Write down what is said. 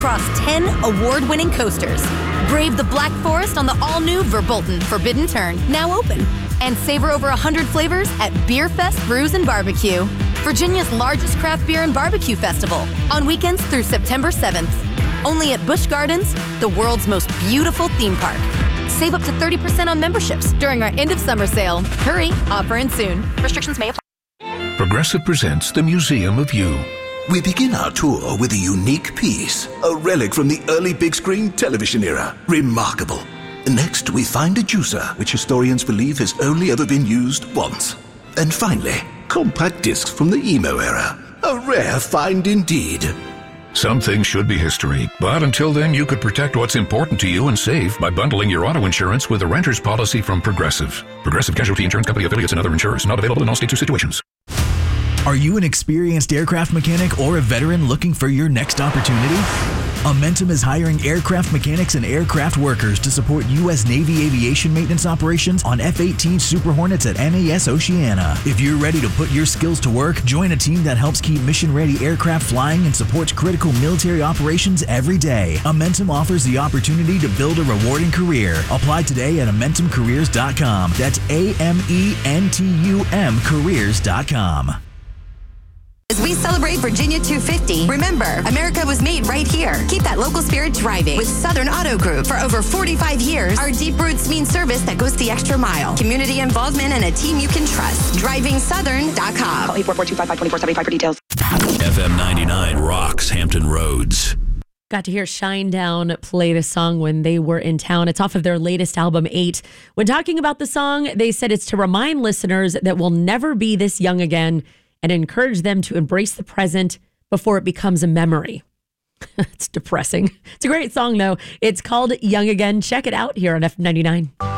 Across 10 award-winning coasters. Brave the Black Forest on the all-new Verbolten Forbidden Turn, now open. And savor over 100 flavors at Beer Fest Brews and Barbecue, Virginia's largest craft beer and barbecue festival, on weekends through September 7th. Only at Busch Gardens, the world's most beautiful theme park. Save up to 30% on memberships during our end-of-summer sale. Hurry, offer ends soon. Restrictions may apply. Progressive presents the Museum of You. We begin our tour with a unique piece, a relic from the early big screen television era. Remarkable. Next, we find a juicer, which historians believe has only ever been used once. And finally, compact discs from the emo era. A rare find indeed. Some things should be history, but until then you could protect what's important to you and save by bundling your auto insurance with a renter's policy from Progressive. Progressive Casualty Insurance Company affiliates and other insurers. Not available in all states or situations. Are you an experienced aircraft mechanic or a veteran looking for your next opportunity? Amentum is hiring aircraft mechanics and aircraft workers to support U.S. Navy aviation maintenance operations on F-18 Super Hornets at NAS Oceana. If you're ready to put your skills to work, join a team that helps keep mission-ready aircraft flying and supports critical military operations every day. Amentum offers the opportunity to build a rewarding career. Apply today at AmentumCareers.com. That's AMENTUM careers.com. As we celebrate Virginia 250, remember, America was made right here. Keep that local spirit driving with Southern Auto Group. For over 45 years, our deep roots mean service that goes the extra mile. Community involvement and a team you can trust. DrivingSouthern.com. Call 844-255-2475 for details. FM 99 rocks Hampton Roads. Got to hear Shinedown play the song when they were in town. It's off of their latest album, 8. When talking about the song, they said it's to remind listeners that we'll never be this young again, and encourage them to embrace the present before it becomes a memory. It's depressing. It's a great song, though. It's called Young Again. Check it out here on F99.